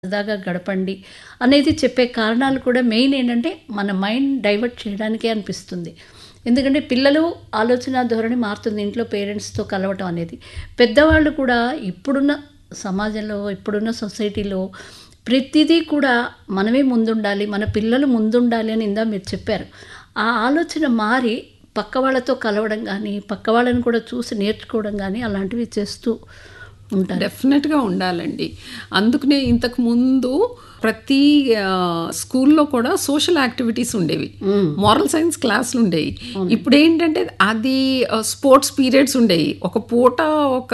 సరదాగా గడపండి అనేది చెప్పే కారణాలు కూడా మెయిన్ ఏంటంటే మన మైండ్ డైవర్ట్ చేయడానికే అనిపిస్తుంది. ఎందుకంటే పిల్లలు ఆలోచన ధోరణి మారుతుంది ఇంట్లో పేరెంట్స్తో కలవటం అనేది. పెద్దవాళ్ళు కూడా ఇప్పుడున్న సమాజంలో, ఇప్పుడున్న సొసైటీలో ప్రతిదీ కూడా మనమే ముందుండాలి, మన పిల్లలు ముందుండాలి అని ఇందా మీరు చెప్పారు. ఆ ఆలోచన మారి పక్క వాళ్ళతో కలవడం కానీ, పక్క వాళ్ళని కూడా చూసి నేర్చుకోవడం కానీ అలాంటివి చేస్తూ ఉంటారు. డెఫినెట్గా ఉండాలండి. అందుకనే ఇంతకు ముందు ప్రతి స్కూల్లో కూడా సోషల్ యాక్టివిటీస్ ఉండేవి, మోరల్ సైన్స్ క్లాసులు ఉండేవి. ఇప్పుడు ఏంటంటే అది స్పోర్ట్స్ పీరియడ్స్ ఉండేవి. ఒక పూట ఒక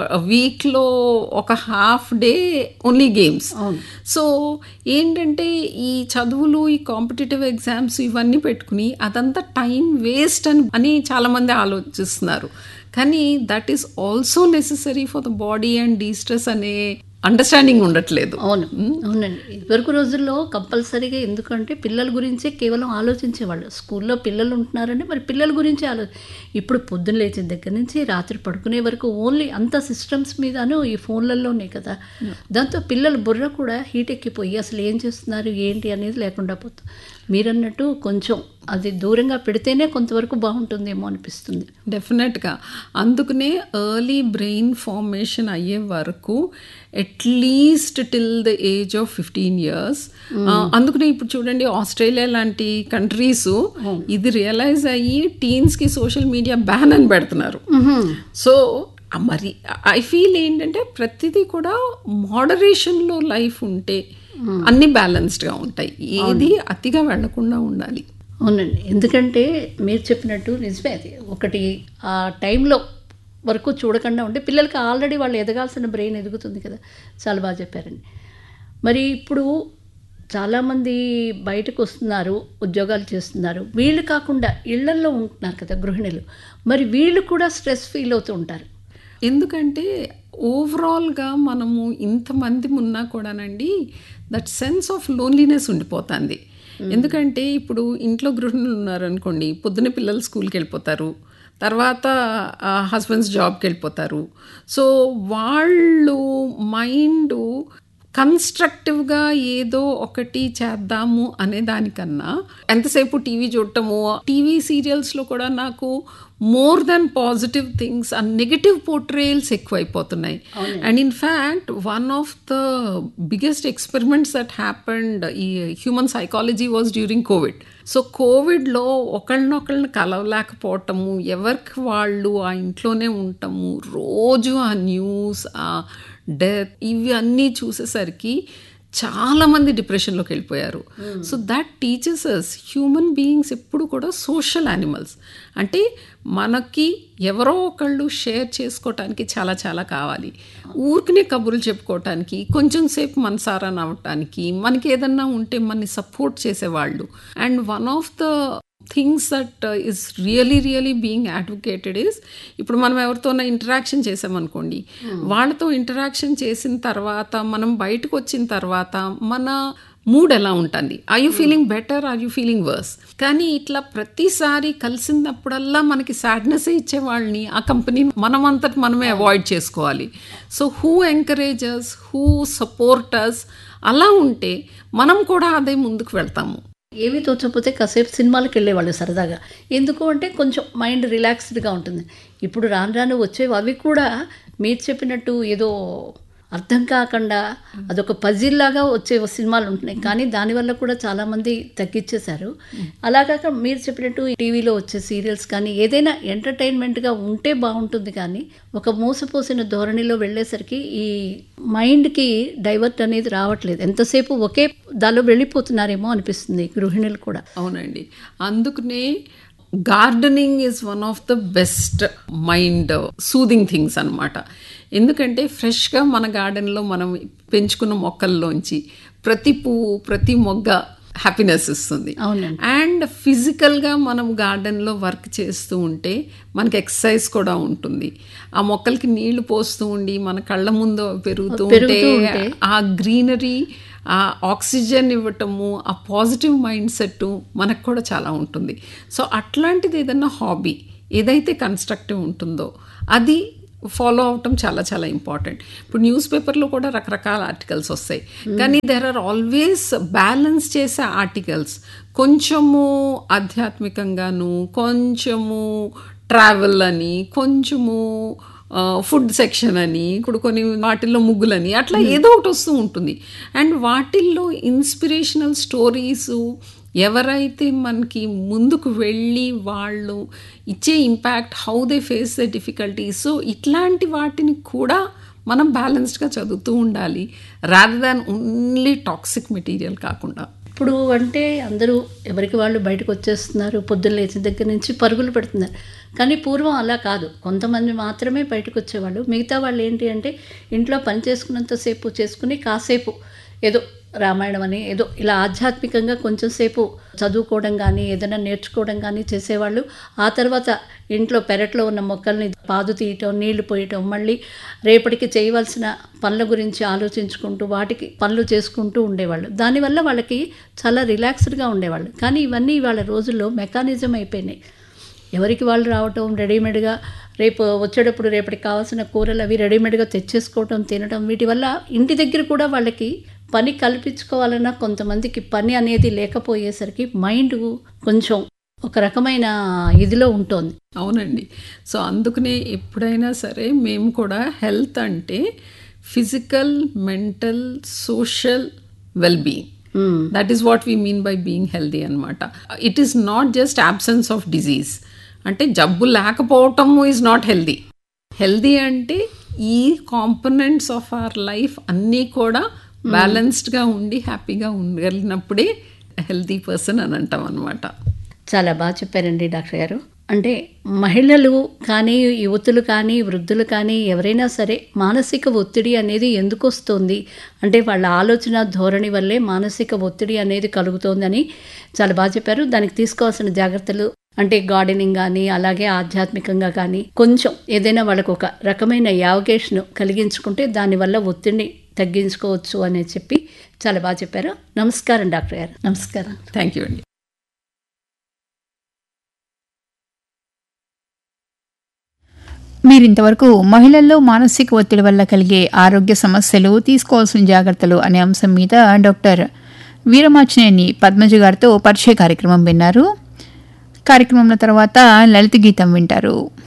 వీక్లో ఒక half day only games. So ఏంటంటే ఈ చదువులు, ఈ కాంపిటేటివ్ ఎగ్జామ్స్ ఇవన్నీ పెట్టుకుని అదంతా టైం వేస్ట్ అని చాలామంది ఆలోచిస్తున్నారు. కానీ that is also necessary for the body and de-stress అనే అండర్స్టాండింగ్ ఉండట్లేదు. అవునండి. ఇదివరకు రోజుల్లో కంపల్సరీగా, ఎందుకంటే పిల్లల గురించే కేవలం ఆలోచించేవాళ్ళు. స్కూల్లో పిల్లలు ఉంటున్నారంటే మరి పిల్లల గురించే ఇప్పుడు పొద్దున్న లేచిన దగ్గర నుంచి రాత్రి పడుకునే వరకు ఓన్లీ అంత సిస్టమ్స్ మీదను ఈ ఫోన్లలోనే కదా. దాంతో పిల్లల బుర్ర కూడా హీట్ ఎక్కిపోయి అసలు ఏం చేస్తున్నారు ఏంటి అనేది లేకుండా పోతుంది. మీరన్నట్టు కొంచెం అది దూరంగా పెడితేనే కొంతవరకు బాగుంటుందేమో అనిపిస్తుంది. డెఫినెట్గా. అందుకనే ఎర్లీ బ్రెయిన్ ఫార్మేషన్ అయ్యే వరకు at least till the age of 15 years. అందుకనే ఇప్పుడు చూడండి ఆస్ట్రేలియా లాంటి కంట్రీస్ ఇది రియలైజ్ అయ్యి టీన్స్కి సోషల్ మీడియా బ్యాన్ అని పెడుతున్నారు. సో మరి ఐ ఫీల్ ఏంటంటే ప్రతిదీ కూడా మోడరేషన్లో లైఫ్ ఉంటే అన్ని బ్యాలెన్స్డ్గా ఉంటాయి. ఏది అతిగా వెళ్లకుండా ఉండాలి. అవునండి. ఎందుకంటే మీరు చెప్పినట్టు నిజమే. అది ఒకటి ఆ టైంలో వరకు చూడకుండా ఉంటే పిల్లలకి ఆల్రెడీ వాళ్ళు ఎదగాల్సిన బ్రెయిన్ ఎదుగుతుంది కదా. చాలా బాగా చెప్పారండి. మరి ఇప్పుడు చాలామంది బయటకు వస్తున్నారు, ఉద్యోగాలు చేస్తున్నారు. వీళ్ళు కాకుండా ఇళ్లల్లో ఉంటున్నారు కదా గృహిణులు. మరి వీళ్ళు కూడా స్ట్రెస్ ఫీల్ అవుతూ ఉంటారు. ఎందుకంటే ఓవరాల్గా మనము ఇంతమంది ఉన్నా కూడానండి దట్ సెన్స్ ఆఫ్ లోన్లీనెస్ ఉండిపోతుంది. ఎందుకంటే ఇప్పుడు ఇంట్లో గృహిణులు ఉన్నారనుకోండి, పొద్దున్న పిల్లలు స్కూల్కి వెళ్ళిపోతారు, తర్వాత హస్బెండ్స్ జాబ్కి వెళ్ళిపోతారు. సో వాళ్ళు మైండ్ కన్స్ట్రక్టివ్గా ఏదో ఒకటి చేద్దాము అనే దానికన్నా ఎంతసేపు టీవీ చూడటము, టీవీ సీరియల్స్లో కూడా నాకు మోర్ దెన్ పాజిటివ్ థింగ్స్ ఆ నెగటివ్ పోర్ట్రేయల్స్ ఎక్కువైపోతున్నాయి. And in fact one of the biggest experiments that happened ఈ human psychology was during Covid. So కోవిడ్లో ఒకళ్ళనొకళ్ళని కలవలేకపోవటము, ఎవరికి వాళ్ళు ఆ ఇంట్లోనే ఉండటము, రోజు ఆ న్యూస్, ఆ డెత్, ఇవి అన్నీ చూసేసరికి చాలామంది డిప్రెషన్లోకి వెళ్ళిపోయారు. So that teachers us human beings ఎప్పుడు కూడా సోషల్ యానిమల్స్. అంటే మనకి ఎవరో ఒకళ్ళు షేర్ చేసుకోవటానికి చాలా చాలా కావాలి. ఊరికనే కబుర్లు చెప్పుకోవటానికి, కొంచెం సేపు మనసారా నవ్వటానికి, మనకి ఏదన్నా ఉంటే మనని సపోర్ట్ చేసేవాళ్ళు. And one of the things that is really being advocated is, ఇప్పుడు మనం ఎవరితోనైనా ఇంటరాక్షన్ చేసామనుకోండి, వాళ్ళతో ఇంటరాక్షన్ చేసిన తర్వాత మనం బయటకు వచ్చిన తర్వాత మన మూడ్ ఎలా ఉంటుంది, are you feeling better, are you feeling verse. కానీ ఇట్లా ప్రతిసారి కలిసినప్పుడల్లా మనకి సాడ్నెస్ ఇచ్చే వాళ్ళని, ఆ కంపెనీ మనమంతటి మనమే అవాయిడ్ చేసుకోవాలి. So who encourages, who supporters, అలా ఉంటే మనం కూడా అదే ముందుకు వెళ్తాము. ఏమీ తోచకపోతే కాసేపు సినిమాలకు వెళ్ళేవాళ్ళు సరదాగా. ఎందుకు అంటే కొంచెం మైండ్ రిలాక్స్డ్గా ఉంటుంది. ఇప్పుడు రాను రాను వచ్చేవి అవి కూడా మీరు చెప్పినట్టు ఏదో అర్థం కాకుండా అదొక పజిల్ లాగా వచ్చే సినిమాలు ఉంటున్నాయి. కానీ దానివల్ల కూడా చాలామంది తగ్గించేశారు. అలాగాక మీరు చెప్పినట్టు టీవీలో వచ్చే సీరియల్స్ కానీ ఏదైనా ఎంటర్టైన్మెంట్గా ఉంటే బాగుంటుంది. కానీ ఒక మూసపోసిన ధోరణిలో వెళ్ళేసరికి ఈ మైండ్కి డైవర్ట్ అనేది రావట్లేదు. ఎంతసేపు ఒకే దానిలో వెళ్ళిపోతున్నారేమో అనిపిస్తుంది గృహిణులు కూడా. అవునండి. అందుకనే gardening is one of the best mind soothing things అనమాట. ఎందుకంటే ఫ్రెష్గా మన గార్డెన్లో మనం పెంచుకున్న మొక్కల్లోంచి ప్రతి పువ్వు, ప్రతి మొగ్గ హ్యాపీనెస్ ఇస్తుంది. అండ్ ఫిజికల్గా మనం గార్డెన్లో వర్క్ చేస్తూ ఉంటే మనకి ఎక్సర్సైజ్ కూడా ఉంటుంది. ఆ మొక్కలకి నీళ్లు పోస్తూ ఉండి మన కళ్ళ ముందు పెరుగుతూ ఉంటే ఆ గ్రీనరీ, ఆ ఆక్సిజన్ ఇవ్వటము, ఆ పాజిటివ్ మైండ్ సెట్ మనకు కూడా చాలా ఉంటుంది. సో అట్లాంటిది ఏదన్నా హాబీ ఏదైతే కన్స్ట్రక్టివ్ ఉంటుందో అది ఫాలో అవటం చాలా చాలా ఇంపార్టెంట్. ఇప్పుడు న్యూస్ పేపర్లో కూడా రకరకాల ఆర్టికల్స్ వస్తాయి, కానీ దెర్ ఆర్ ఆల్వేస్ బ్యాలెన్స్ చేసే ఆర్టికల్స్. కొంచెము ఆధ్యాత్మికంగాను, కొంచెము ట్రావెల్ అని, కొంచెము ఫుడ్ సెక్షన్ అని, ఇప్పుడు కొన్ని వాటిల్లో ముగ్గులని, అట్లా ఏదో ఒకటి వస్తూ ఉంటుంది. అండ్ వాటిల్లో ఇన్స్పిరేషనల్ స్టోరీసు ఎవరైతే మనకి ముందుకు వెళ్ళి వాళ్ళు ఇచ్చే impact, how they face the difficulties, so ఇట్లాంటి వాటిని కూడా మనం బ్యాలెన్స్డ్గా చదువుతూ ఉండాలి, rather than only toxic material కాకుండా. ఇప్పుడు అంటే అందరూ ఎవరికి వాళ్ళు బయటకు వచ్చేస్తున్నారు, పొద్దున్న లేచిన దగ్గర నుంచి పరుగులు పెడుతున్నారు. కానీ పూర్వం అలా కాదు, కొంతమంది మాత్రమే బయటకు వచ్చేవాళ్ళు. మిగతా వాళ్ళు ఏంటి అంటే ఇంట్లో పని చేసుకున్నంతసేపు చేసుకుని కాసేపు ఏదో రామాయణం అని ఏదో ఇలా ఆధ్యాత్మికంగా కొంచెం సేపు చదువుకోవడం కానీ ఏదైనా నేర్చుకోవడం కానీ చేసేవాళ్ళు. ఆ తర్వాత ఇంట్లో పెరట్లో ఉన్న మొక్కల్ని పాదు తీయటం, నీళ్లు పోయటం, మళ్ళీ రేపటికి చేయవలసిన పనుల గురించి ఆలోచించుకుంటూ వాటికి పనులు చేసుకుంటూ ఉండేవాళ్ళు. దానివల్ల వాళ్ళకి చాలా రిలాక్స్డ్గా ఉండేవాళ్ళు. కానీ ఇవన్నీ వాళ్ళ రోజుల్లో మెకానిజం అయిపోయినాయి. ఎవరికి వాళ్ళు రావటం, రెడీమేడ్గా రేపు వచ్చేటప్పుడు రేపటికి కావాల్సిన కూరలు అవి రెడీమేడ్గా తెచ్చేసుకోవటం, తినడం, వీటి వల్ల ఇంటి దగ్గర కూడా వాళ్ళకి పని కల్పించుకోవాలన్నా కొంతమందికి పని అనేది లేకపోయేసరికి మైండ్ కొంచెం ఒక రకమైన ఇదిలో ఉంటుంది. అవునండి. సో అందుకనే ఎప్పుడైనా సరే మేము కూడా హెల్త్ అంటే physical, mental, social wellbeing, that is what we mean by being healthy అనమాట. It is not just absence of disease. అంటే జబ్బు లేకపోవటము ఈజ్ నాట్ హెల్దీ. హెల్దీ అంటే ఈ కాంపోనెంట్స్ ఆఫ్ అవర్ లైఫ్ అన్నీ కూడా బ్యాలెన్స్డ్గా ఉండి హ్యాపీగా ఉండగలిగినప్పుడే హెల్దీ పర్సన్ అని అంటాం అనమాట. చాలా బాగా చెప్పారండి డాక్టర్ గారు. అంటే మహిళలు కానీ, యువతులు కానీ, వృద్ధులు కానీ ఎవరైనా సరే మానసిక ఒత్తిడి అనేది ఎందుకు వస్తుంది అంటే వాళ్ళ ఆలోచన ధోరణి వల్లే మానసిక ఒత్తిడి అనేది కలుగుతోందని చాలా బాగా చెప్పారు. దానికి తీసుకోవాల్సిన జాగ్రత్తలు అంటే గార్డెనింగ్ కానీ, అలాగే ఆధ్యాత్మికంగా కానీ కొంచెం ఏదైనా వాళ్ళకు ఒక రకమైన యావగేషన్ కలిగించుకుంటే దానివల్ల ఒత్తిడిని తగ్గించుకోవచ్చు అని చెప్పి చాలా బాగా చెప్పారు. నమస్కారం డాక్టర్ గారు. నమస్కారం. థ్యాంక్ యూ అండి. మీరింతవరకు మహిళల్లో మానసిక ఒత్తిడి వల్ల కలిగే ఆరోగ్య సమస్యలు, తీసుకోవాల్సిన జాగ్రత్తలు అనే అంశం మీద డాక్టర్ వీరమాచినేని పద్మజ గారితో పరిచయ కార్యక్రమం విన్నారు. కార్యక్రమంలో తర్వాత లలిత గీతం వింటారు.